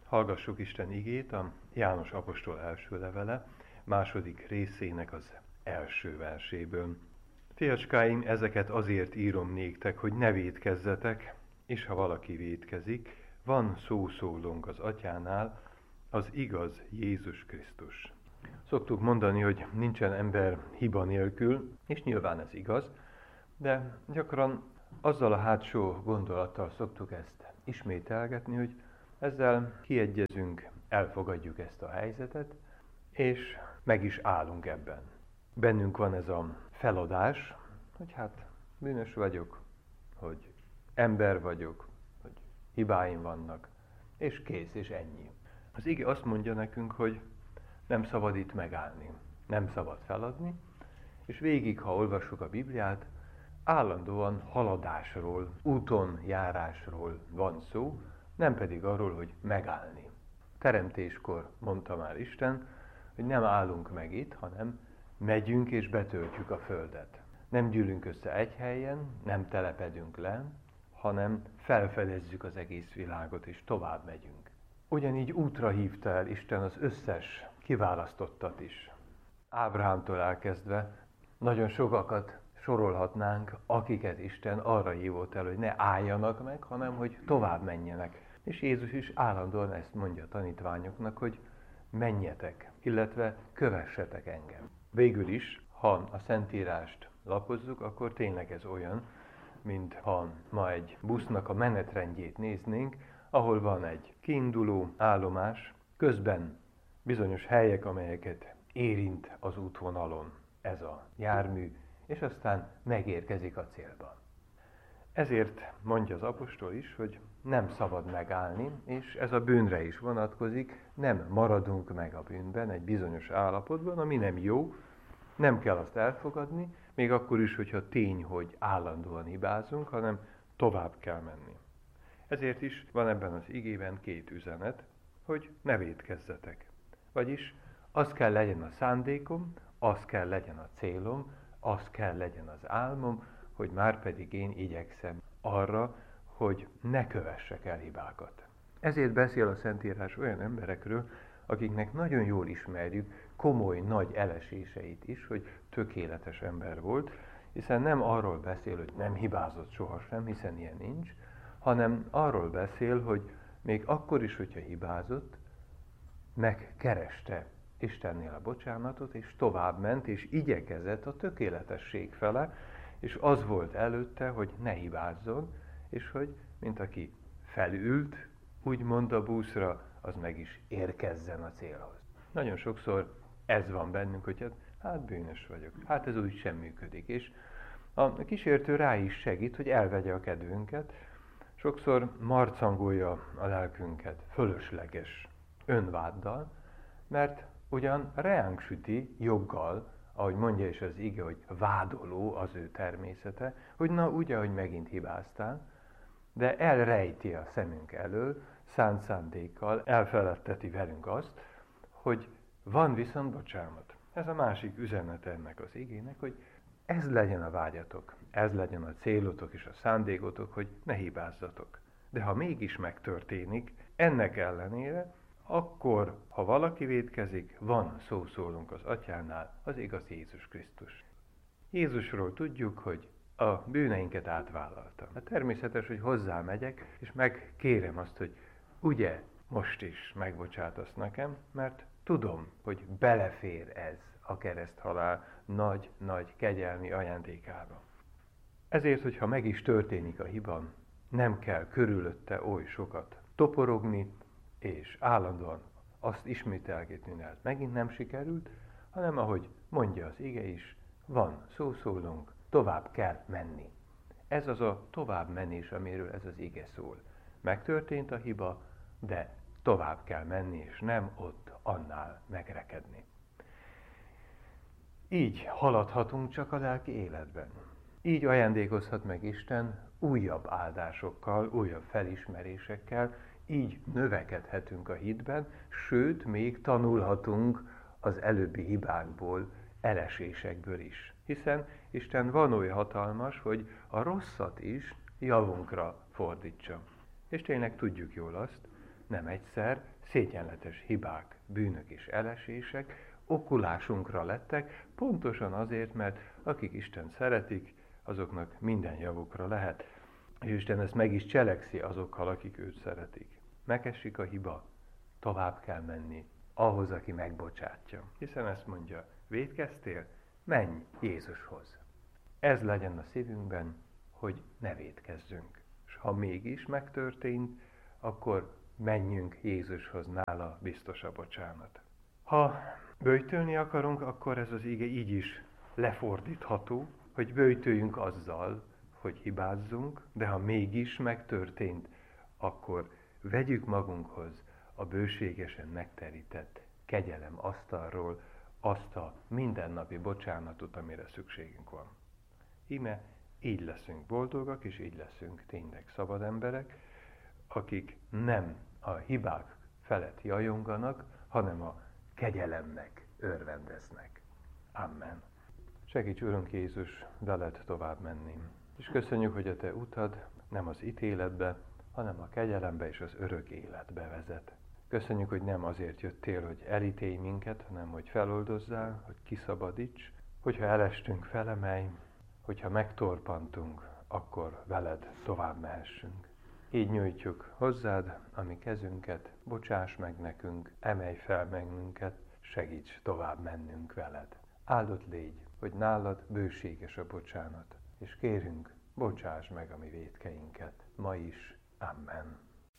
Hallgassuk Isten igét, a János apostol első levele, második részének az első verséből. Fiacskáim, ezeket azért írom néktek, hogy ne vétkezzetek, és ha valaki vétkezik, van szószólónk az Atyánál, az igaz Jézus Krisztus. Szoktuk mondani, hogy nincsen ember hiba nélkül, és nyilván ez igaz, de gyakran azzal a hátsó gondolattal szoktuk ezt ismételgetni, hogy ezzel kiegyezünk, elfogadjuk ezt a helyzetet, és meg is állunk ebben. Bennünk van ez a feladás, hogy hát bűnös vagyok, hogy ember vagyok, hogy hibáim vannak, és kész, és ennyi. Az ige azt mondja nekünk, hogy nem szabad itt megállni, nem szabad feladni, és végig, ha olvassuk a Bibliát, állandóan haladásról, úton járásról van szó, nem pedig arról, hogy megállni. Teremtéskor mondta már Isten, hogy nem állunk meg itt, hanem megyünk és betöltjük a földet. Nem gyűlünk össze egy helyen, nem telepedünk le, hanem felfedezzük az egész világot és tovább megyünk. Ugyanígy útra hívta el Isten az összes kiválasztottat is. Ábrahámtól elkezdve nagyon sokakat sorolhatnánk, akiket Isten arra hívott el, hogy ne álljanak meg, hanem hogy tovább menjenek. És Jézus is állandóan ezt mondja a tanítványoknak, hogy menjetek, illetve kövessetek engem. Végül is, ha a Szentírást lapozzuk, akkor tényleg ez olyan, mint ha ma egy busznak a menetrendjét néznénk, ahol van egy kiinduló állomás, közben bizonyos helyek, amelyeket érint az útvonalon ez a jármű, és aztán megérkezik a célba. Ezért mondja az apostol is, hogy nem szabad megállni, és ez a bűnre is vonatkozik, nem maradunk meg a bűnben, egy bizonyos állapotban, ami nem jó, nem kell azt elfogadni, még akkor is, hogyha tény, hogy állandóan hibázunk, hanem tovább kell menni. Ezért is van ebben az igében két üzenet, hogy ne vétkezzetek. Vagyis az kell legyen a szándékom, az kell legyen a célom, az kell legyen az álmom, hogy már pedig én igyekszem arra, hogy ne kövessek el hibákat. Ezért beszél a Szentírás olyan emberekről, akiknek nagyon jól ismerjük komoly, nagy eleséseit is, hogy tökéletes ember volt, hiszen nem arról beszél, hogy nem hibázott sohasem, hiszen ilyen nincs, hanem arról beszél, hogy még akkor is, hogyha hibázott, megkereste Istennél a bocsánatot, és tovább ment, és igyekezett a tökéletesség fele, és az volt előtte, hogy ne hibázzon, és hogy, mint aki felült, úgymond a buszra, az meg is érkezzen a célhoz. Nagyon sokszor ez van bennünk, hogy hát bűnös vagyok, hát ez úgy sem működik, és a kísértő rá is segít, hogy elvegye a kedvünket, sokszor marcangolja a lelkünket fölösleges önváddal, mert ugyan reánk süti joggal, ahogy mondja is az ige, hogy vádoló az ő természete, hogy na ugye, hogy megint hibáztál, de elrejti a szemünk elől, szánt szándékkal elfeledteti velünk azt, hogy van viszont bocsánat. Ez a másik üzenet ennek az igének, hogy ez legyen a vágyatok, ez legyen a célotok és a szándékotok, hogy ne hibázzatok. De ha mégis megtörténik, ennek ellenére, akkor, ha valaki vétkezik, van szószólunk az Atyánál, az igaz Jézus Krisztus. Jézusról tudjuk, hogy a bűneinket átvállalta. Hát természetes, hogy hozzá megyek, és megkérem azt, hogy ugye most is megbocsátasz nekem, mert tudom, hogy belefér ez a kereszthalál nagy kegyelmi ajándékába. Ezért, hogyha meg is történik a hiba, nem kell körülötte oly sokat toporogni, és állandóan azt ismételgetni, hogy ez megint nem sikerült, hanem ahogy mondja az ige is, van szószólunk, tovább kell menni. Ez az a tovább menés, amiről ez az ige szól. Megtörtént a hiba, de tovább kell menni, és nem ott annál megrekedni. Így haladhatunk csak a lelki életben. Így ajándékozhat meg Isten újabb áldásokkal, újabb felismerésekkel, így növekedhetünk a hitben, sőt, még tanulhatunk az előbbi hibákból, elesésekből is. Hiszen Isten van oly hatalmas, hogy a rosszat is javunkra fordítsa. És tényleg tudjuk jól azt, nem egyszer szégyenletes hibák, bűnök és elesések okulásunkra lettek, pontosan azért, mert akik Isten szeretik, azoknak minden javukra lehet. És Isten ezt meg is cselekszi azokkal, akik őt szeretik. Megesik a hiba, tovább kell menni ahhoz, aki megbocsátja. Hiszen ezt mondja, vétkeztél? Menj Jézushoz. Ez legyen a szívünkben, hogy ne vétkezzünk. És ha mégis megtörtént, akkor menjünk Jézushoz, nála biztos a bocsánat. Ha böjtölni akarunk, akkor ez az ige így is lefordítható, hogy böjtöljünk azzal, hogy hibázzunk, de ha mégis megtörtént, akkor vegyük magunkhoz a bőségesen megterített kegyelem asztalról azt a mindennapi bocsánatot, amire szükségünk van. Íme így leszünk boldogak, és így leszünk tényleg szabad emberek, akik nem a hibák felett jajonganak, hanem a kegyelemnek örvendeznek. Amen. Segíts, Urunk Jézus, veled tovább menni. És köszönjük, hogy a te utad nem az ítéletbe, hanem a kegyelembe és az örök életbe vezet. Köszönjük, hogy nem azért jöttél, hogy elítélj minket, hanem hogy feloldozzál, hogy kiszabadíts, hogyha elestünk, felemelj, hogyha megtorpantunk, akkor veled tovább mehessünk. Így nyújtjuk hozzád a mi kezünket, bocsáss meg nekünk, emelj fel meg minket, segíts tovább mennünk veled. Áldott légy, hogy nálad bőséges a bocsánat, és kérünk, bocsáss meg a mi vétkeinket, ma is. Amen.